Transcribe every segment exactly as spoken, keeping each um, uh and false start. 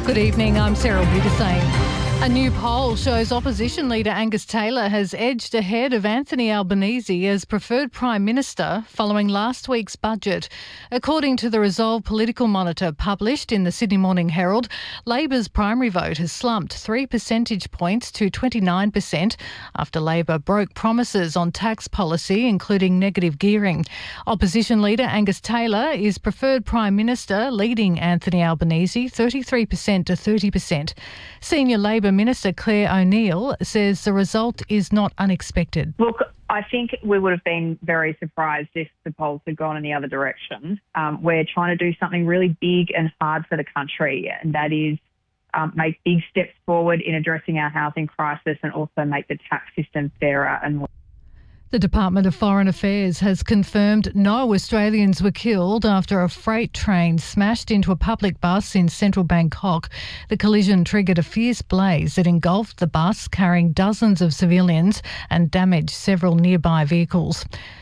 Good evening, I'm Sarah Wiedersame. A new poll shows opposition leader Angus Taylor has edged ahead of Anthony Albanese as preferred Prime Minister following last week's budget. According to the Resolve Political Monitor published in the Sydney Morning Herald, Labor's primary vote has slumped three percentage points to twenty-nine percent after Labor broke promises on tax policy, including negative gearing. Opposition leader Angus Taylor is preferred Prime Minister, leading Anthony Albanese thirty-three percent to thirty percent. Senior Labor Minister Claire O'Neill says the result is not unexpected. Look, I think we would have been very surprised if the polls had gone in the other direction. Um, we're trying to do something really big and hard for the country, and that is um, make big steps forward in addressing our housing crisis and also make the tax system fairer and more. The Department of Foreign Affairs has confirmed no Australians were killed after a freight train smashed into a public bus in central Bangkok. The collision triggered a fierce blaze that engulfed the bus carrying dozens of civilians and damaged several nearby vehicles.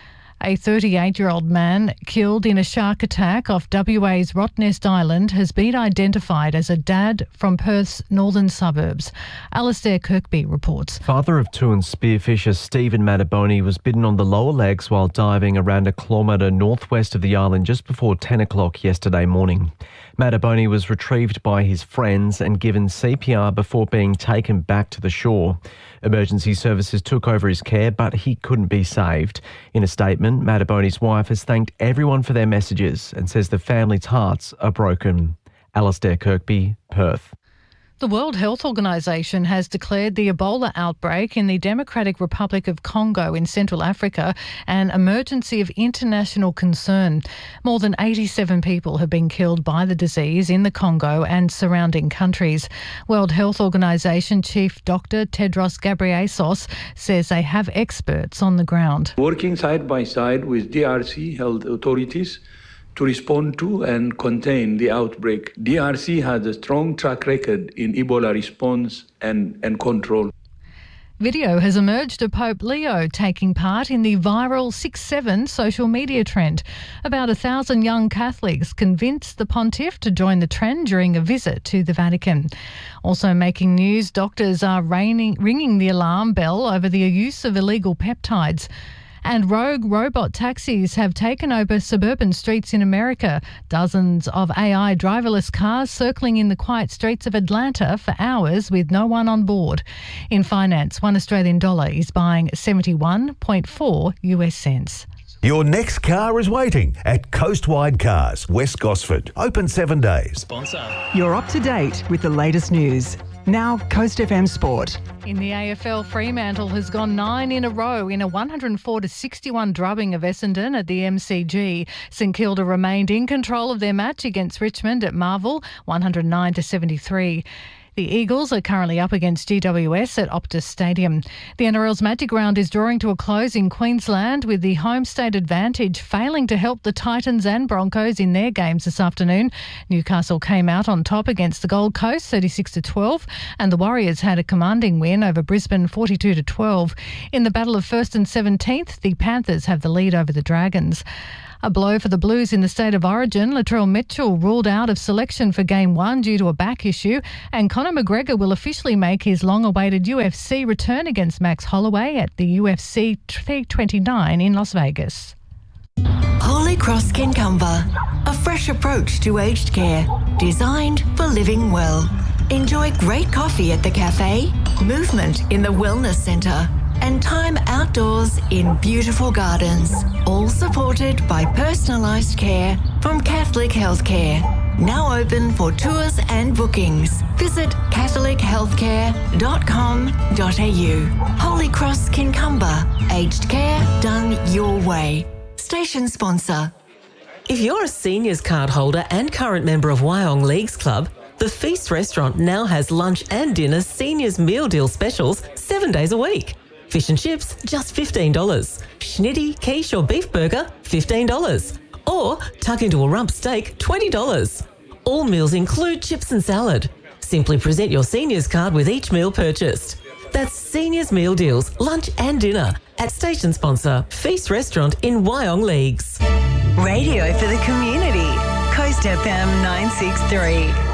A thirty-eight-year-old man killed in a shark attack off W A's Rottnest Island has been identified as a dad from Perth's northern suburbs. Alastair Kirkby reports. Father of two and spearfisher Stephen Mataboni was bitten on the lower legs while diving around a kilometre northwest of the island just before ten o'clock yesterday morning. Mataboni was retrieved by his friends and given C P R before being taken back to the shore. Emergency services took over his care, but he couldn't be saved. In a statement, Mataboni's wife has thanked everyone for their messages and says the family's hearts are broken. Alastair Kirkby, Perth. The World Health Organization has declared the Ebola outbreak in the Democratic Republic of Congo in Central Africa an emergency of international concern. More than eighty-seven people have been killed by the disease in the Congo and surrounding countries. World Health Organization Chief Doctor Tedros Ghebreyesus says they have experts on the ground. Working side by side with D R C health authorities to respond to and contain the outbreak. D R C has a strong track record in Ebola response and, and control. Video has emerged of Pope Leo taking part in the viral six seven social media trend. About a thousand young Catholics convinced the pontiff to join the trend during a visit to the Vatican. Also making news, doctors are raining, ringing the alarm bell over the use of illegal peptides. And rogue robot taxis have taken over suburban streets in America. Dozens of A I driverless cars circling in the quiet streets of Atlanta for hours with no one on board. In finance, one Australian dollar is buying seventy-one point four U S cents. Your next car is waiting at Coastwide Cars, West Gosford. Open seven days. Sponsor. You're up to date with the latest news. Now, Coast F M Sport. In the A F L, Fremantle has gone nine in a row in a one hundred four to sixty-one drubbing of Essendon at the M C G. St Kilda remained in control of their match against Richmond at Marvel, one hundred nine to seventy-three. The Eagles are currently up against G W S at Optus Stadium. The N R L's Magic Round is drawing to a close in Queensland, with the home state advantage failing to help the Titans and Broncos in their games this afternoon. Newcastle came out on top against the Gold Coast thirty-six to twelve, and the Warriors had a commanding win over Brisbane forty-two to twelve. In the battle of first and seventeenth, the Panthers have the lead over the Dragons. A blow for the Blues in the state of origin. Latrell Mitchell ruled out of selection for Game one due to a back issue, and Conor McGregor will officially make his long-awaited U F C return against Max Holloway at the U F C three twenty-nine in Las Vegas. Holy Cross Kincumber, a fresh approach to aged care, designed for living well. Enjoy great coffee at the cafe, movement in the wellness centre, and time outdoors in beautiful gardens, all supported by personalised care from Catholic Healthcare. Now open for tours and bookings. Visit catholic healthcare dot com dot a u. Holy Cross Kincumber, aged care done your way. Station sponsor. If you're a seniors card holder and current member of Wyong Leagues Club, the Feast Restaurant now has lunch and dinner seniors meal deal specials seven days a week. Fish and chips, just fifteen dollars. Schnitty, quiche or beef burger, fifteen dollars. Or tuck into a rump steak, twenty dollars. All meals include chips and salad. Simply present your seniors card with each meal purchased. That's Seniors Meal Deals, lunch and dinner at station sponsor Feast Restaurant in Wyong Leagues. Radio for the community. Coast F M nine six three.